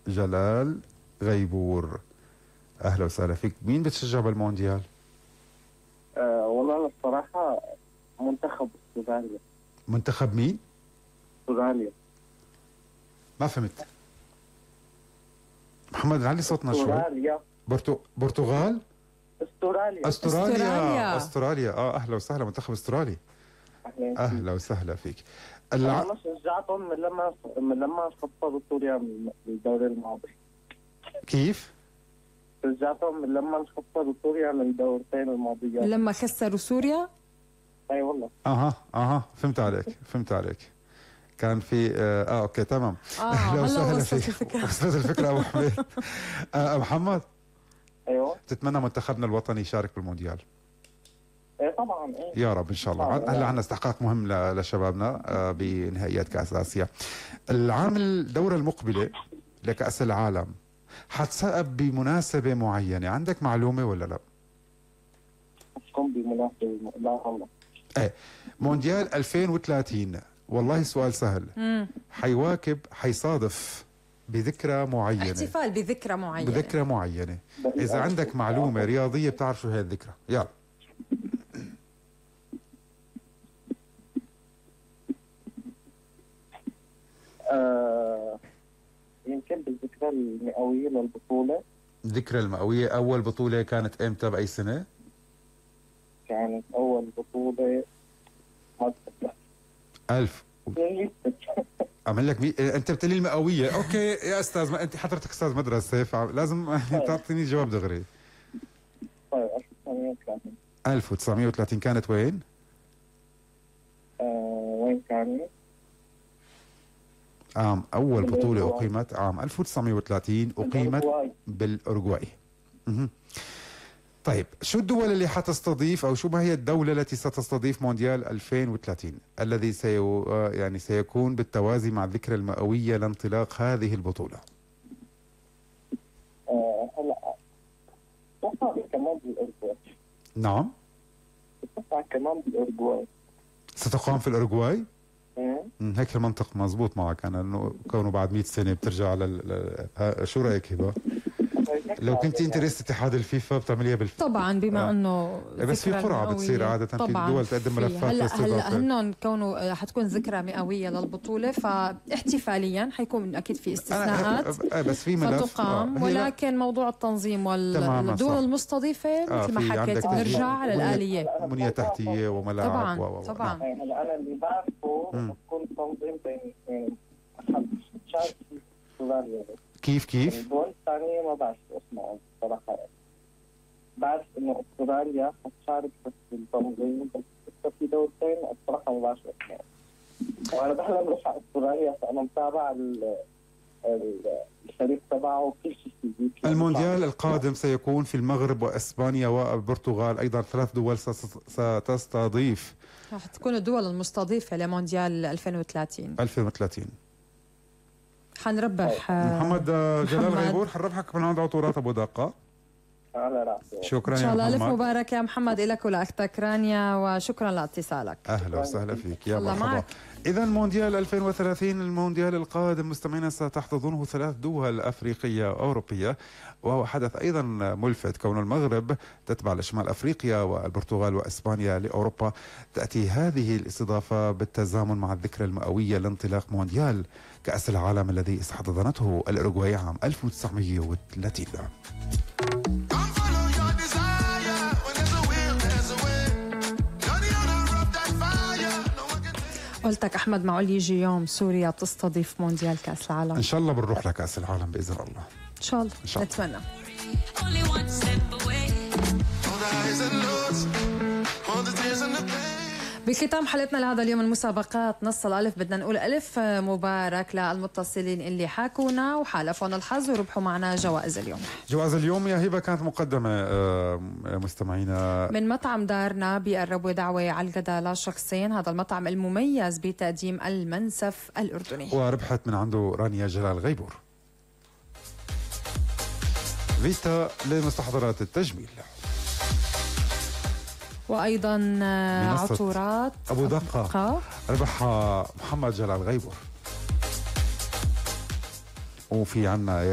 جلال غيبور. اهلا وسهلا فيك. مين بتشجع بالمونديال؟ والله انا الصراحه منتخب استراليا. منتخب مين؟ استراليا. ما فهمت. محمد علي صوتنا شوي. استراليا. برتغال؟ استراليا. استراليا. اهلا وسهلا، منتخب استرالي. اهلا وسهلا فيك. انا شجعتهم من لما خسروا سوريا من الدوري الماضي. كيف؟ شجعتهم من لما خسروا سوريا من الدورتين الماضيات. لما خسروا سوريا؟ اي والله. فهمت عليك. كان في اوكي تمام. هلا وصلت الفكره. وصلت الفكره ابو حميد. محمد. ايوه. تتمنى منتخبنا الوطني يشارك بالمونديال؟ ايه طبعا. يا رب ان شاء الله. هلا عندنا استحقاق مهم لشبابنا بنهائيات كاس اسيا. الدوره المقبله لكاس العالم حتسقب بمناسبه معينه، عندك معلومه ولا لا؟ حتكون بمناسبه لا والله. مونديال 2030 والله سؤال سهل. حيصادف بذكرى معينه، احتفال بذكرى معينه. اذا عندك معلومه رياضيه بتعرف شو هي الذكرى، يلا. يمكن بالذكرى المئويه للبطوله. الذكرى المئويه، اول بطوله كانت امتى باي سنه؟ كانت اول بطوله 1000 اعمل لك انت بتقول لي المئويه. اوكي يا استاذ، ما انت حضرتك استاذ مدرسه فلازم تعطيني جواب دغري. طيب 1930. 1930 كانت وين؟ وين كانت؟ اول بطوله اقيمت عام 1930 اقيمت بالاورجواي. طيب شو الدول اللي حتستضيف، او شو ما هي الدولة التي ستستضيف مونديال 2030 الذي سيكون بالتوازي مع الذكرى المئوية لانطلاق هذه البطولة؟ هلا اتوقع كمان بالاورجواي. نعم. اتوقع كمان بالاورجواي. ستقام في الاورجواي؟ هيك المنطق مزبوط معك انا، انه كونه بعد 100 سنة بترجع شو رأيك هبة؟ لو كنت انت رئيس اتحاد الفيفا بتعمليها بالفيفا طبعا، بما انه بس في قرعه بتصير عاده في دول تقدم ملفات هلا هنن كونه حتكون ذكرى مئويه للبطوله، فاحتفاليا حيكون اكيد في استثناءات بس في ملف فتقام، ولكن موضوع التنظيم والدول المستضيفه مثل ما حكيت بنرجع على الاليه، بنيه تحتيه وملاعب. طبعا هلا انا اللي بعرفه بتكون تنظيم بين كيف الدول الثانية ما بعرف اسمها صراحة. بعرف انه استراليا حتشارك في التنظيم، بس في دولتين الصراحة ما بعرف اسمها. وانا بحلم اروح على استراليا، فانا متابع الفريق تبعه وكل شيء فيه. المونديال القادم سيكون في المغرب واسبانيا والبرتغال، ايضا 3 دول ستستضيف. رح تكون الدول المستضيفة لمونديال 2030. حنربح محمد جلال غيبور، حنربحك من عند عطورات ابو دقه. على راسي. شكرا ان شاء الله. الف محمد. مبارك يا محمد لك ولاختك رانيا، وشكرا لاتصالك. اهلا وسهلا فيك، يا مرحبا. اذا مونديال 2030 المونديال القادم مستمعينا ستحتضنه 3 دول افريقيه واوروبيه، وهو حدث ايضا ملفت كون المغرب تتبع لشمال افريقيا والبرتغال واسبانيا لاوروبا. تاتي هذه الاستضافه بالتزامن مع الذكرى المئويه لانطلاق مونديال كاس العالم الذي استحضنته الاوروغواي عام 1930. قلتك أحمد، معقول يجي يوم سوريا تستضيف مونديال كأس العالم؟ إن شاء الله بنروح لكأس العالم بإذن الله. إن شاء الله. نتمنى. بختام حلقتنا لهذا اليوم المسابقات نص الألف، بدنا نقول ألف مبارك للمتصلين اللي حاكونا وحالفهم الحظ وربحوا معنا جوائز اليوم. جوائز اليوم يا هبة كانت مقدمة مستمعينا من مطعم دارنا بقربوا دعوة على الغداء لشخصين، هذا المطعم المميز بتقديم المنسف الأردني، وربحت من عنده رانيا جلال غيبور فيتا لمستحضرات التجميل، وأيضا عطورات أبو دقة ربحها محمد جلال غيبور. وفي عنا